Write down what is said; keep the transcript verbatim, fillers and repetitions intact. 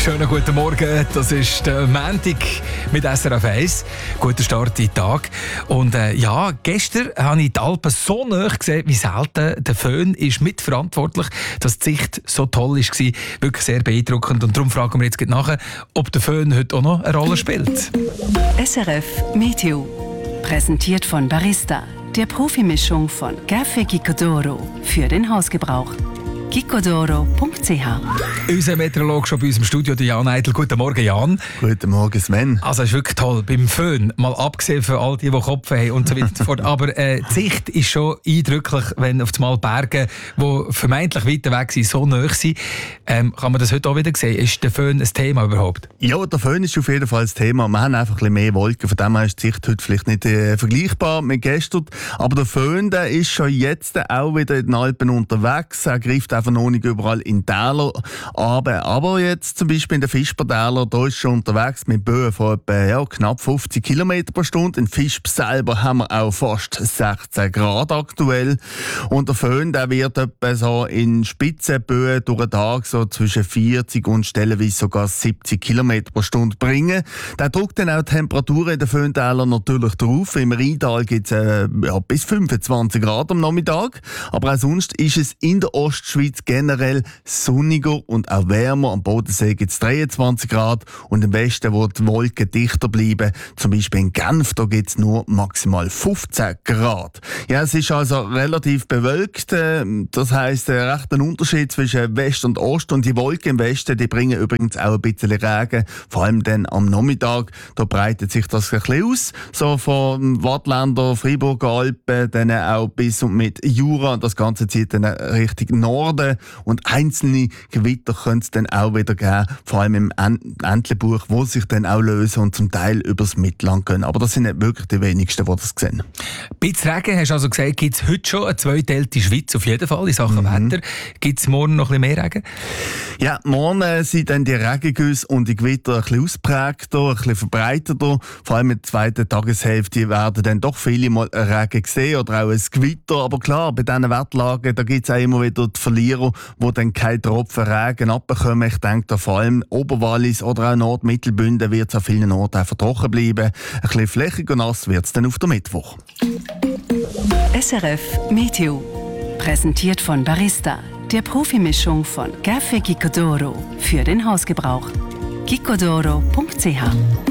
Schönen guten Morgen, das ist der Montag mit S R F eins. Guter Start in den Tag. Und äh, ja, gestern habe ich die Alpen so nahe gesehen wie selten. Der Föhn ist mitverantwortlich, dass die Sicht so toll war. Wirklich sehr beeindruckend. Und darum fragen wir jetzt gleich nachher, ob der Föhn heute auch noch eine Rolle spielt. S R F Meteo. Präsentiert von Barista, der Profimischung von Café Gicodoro für den Hausgebrauch. gicodoro punkt c h. Unser Meteorologe schon bei uns im Studio, der Jan Eidl. Guten Morgen, Jan. Guten Morgen, Sven. Also, es ist wirklich toll. Beim Föhn, mal abgesehen von all die, die Kopf haben und so weiter. Aber äh, die Sicht ist schon eindrücklich, wenn auf einmal Berge, die vermeintlich weiter weg sind, so nahe sind. Ähm, kann man das heute auch wieder sehen? Ist der Föhn ein Thema überhaupt? Ja, der Föhn ist auf jeden Fall ein Thema. Wir haben einfach ein bisschen mehr Wolken. Von dem her ist die Sicht heute vielleicht nicht äh, vergleichbar mit gestern. Aber der Föhn, der ist schon jetzt auch wieder in den Alpen unterwegs. Er greift einfach noch nicht überall in die Täler runter. Aber jetzt zum Beispiel in den Fischbertäler, da ist schon unterwegs mit Böen von etwa, ja, knapp fünfzig Kilometer pro Stunde. In Fischb selber haben wir auch fast sechzehn Grad aktuell. Und der Föhn, der wird etwa so in Spitzenböen durch den Tag so zwischen vierzig und stellenweise sogar siebzig Kilometer pro Stunde bringen. Der drückt dann auch die Temperaturen in den Föhntälern natürlich drauf. Im Rheintal gibt es äh, ja, bis fünfundzwanzig Grad am Nachmittag. Aber auch sonst ist es in der Ostschweiz generell sonniger und auch wärmer. Am Bodensee gibt es dreiundzwanzig Grad und im Westen, wo die Wolken dichter bleiben, zum Beispiel in Genf, da gibt es nur maximal fünfzehn Grad. Ja, es ist also relativ bewölkt. Das heisst, ein rechter Unterschied zwischen West und Ost. Und die Wolken im Westen, die bringen übrigens auch ein bisschen Regen, vor allem dann am Nachmittag. Da breitet sich das ein bisschen aus. So von Wattländer, Freiburger Alpen, dann auch bis und mit Jura. Das Ganze zieht dann Richtung Norden. Und einzelne Gewitter können es dann auch wieder geben, vor allem im Entlebuch, wo sich dann auch lösen und zum Teil übers Mittelland gehen. Aber das sind nicht wirklich die wenigsten, die das sehen. Ein bisschen Regen, hast du also gesagt, gibt es heute schon eine zweiteilte Schweiz, auf jeden Fall in Sachen mhm. Wetter. Gibt es morgen noch ein bisschen mehr Regen? Ja, morgen äh, sind dann die Regengüsse und die Gewitter ein bisschen ausprägter, ein bisschen verbreiteter. Vor allem in der zweiten Tageshälfte werden dann doch viele Mal Regen sehen oder auch ein Gewitter. Aber klar, bei diesen Wetterlagen, da gibt es auch immer wieder die Verlierer, die dann keinen Tropfen Regen abbekommen. Ich denke da vor allem Oberwallis oder auch Nordmittelbünden wird es an vielen Orten einfach trocken bleiben. Ein bisschen flächig und nass wird es dann auf der Mittwoch. S R F Meteo. Präsentiert von Barista, der Profimischung von Café Gicodoro für den Hausgebrauch. gicodoro punkt c h.